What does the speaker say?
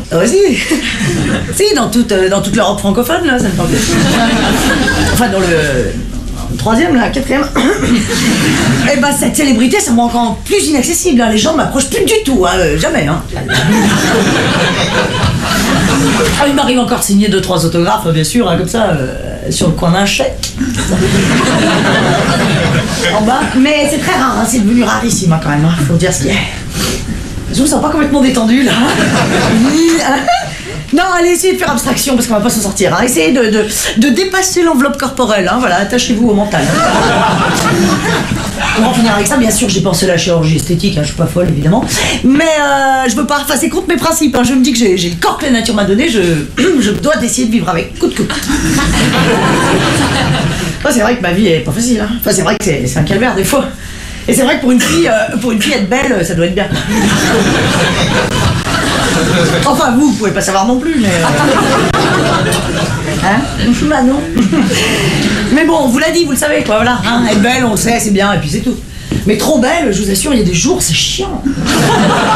Si. Si, dans toute l'Europe francophone, là, ça me semble. Enfin, dans le troisième, là, quatrième. Et bah, cette célébrité, ça me rend encore plus inaccessible. Hein. Les gens m'approchent plus du tout, hein, jamais. Hein. Ah, il m'arrive encore de signer 2-3 autographes, bien sûr, hein, comme ça, sur le coin d'un chèque. En bas. Mais c'est très rare, hein, c'est devenu rarissime, hein, quand même. Hein, faut dire ce qu'il y a. Je vous sens pas complètement détendu, là. Non, allez, essayez de faire abstraction, parce qu'on va pas s'en sortir. Hein. Essayez de dépasser l'enveloppe corporelle, hein, voilà, attachez-vous au mental. On va en finir avec ça, bien sûr, j'ai pensé à la chirurgie esthétique, hein, je suis pas folle, évidemment. Mais je veux pas, enfin, c'est contre mes principes, hein, je me dis que j'ai le corps que la nature m'a donné, je dois essayer de vivre avec, coûte que coûte. Enfin, c'est vrai que ma vie est pas facile, hein. Enfin, c'est vrai que c'est un calvaire, des fois. Et c'est vrai que pour une fille être belle, ça doit être bien. Enfin, vous pouvez pas savoir non plus, mais... Hein? Bah non. Mais bon, on vous l'a dit, vous le savez, quoi, voilà. Hein? Être belle, on le sait, c'est bien, et puis c'est tout. Mais trop belle, je vous assure, il y a des jours, c'est chiant.